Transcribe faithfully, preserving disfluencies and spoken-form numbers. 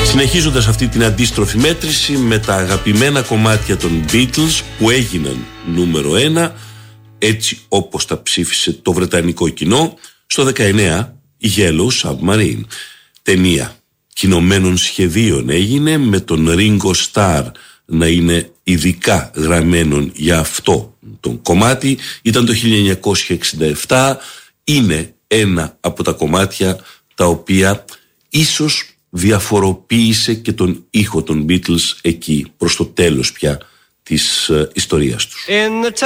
Συνεχίζοντας αυτή την αντίστροφη μέτρηση με τα αγαπημένα κομμάτια των Beatles που έγιναν νούμερο ένα, έτσι όπως τα ψήφισε το βρετανικό κοινό, στο δεκαεννιά η Yellow Submarine. Ταινία κινωμένων σχεδίων έγινε, με τον Ringo Starr να είναι ειδικά γραμμένον για αυτό το κομμάτι. Ήταν το χίλια εννιακόσια εξήντα επτά. Είναι ένα από τα κομμάτια τα οποία ίσως διαφοροποίησε και τον ήχο των Beatles εκεί προς το τέλος πια της uh, ιστορίας τους.